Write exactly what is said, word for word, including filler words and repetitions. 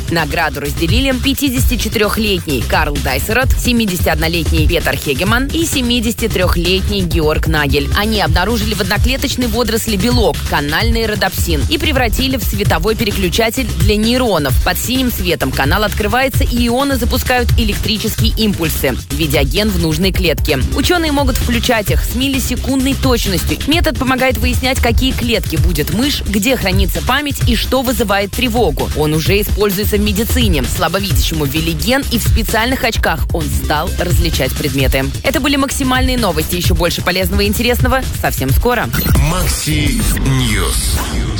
Награду разделили пятидесятичетырехлетний Карл Дайсерот, семидесятиоднолетний Петер Хегеман и семидесятитрехлетний Георг Нагель. Они обнаружили в одноклеточной водоросли белок, канальный родопсин, и превратили в световой переключатель для нейронов. Под синим светом канал открывается, и ионы запускают электрические импульсы, введя ген в нужной клетке. Ученые могут включать их с миллисекундной точностью. Метод помогает выяснять, какие клетки будет мышь, где хранится память и что вызывает тревогу. Он уже используется в медицине. Слабовидящему ввели ген, и в специальных очках он стал различать предметы. Это были максимальные новости. Еще больше полезного и интересного совсем скоро. Макси Ньюс.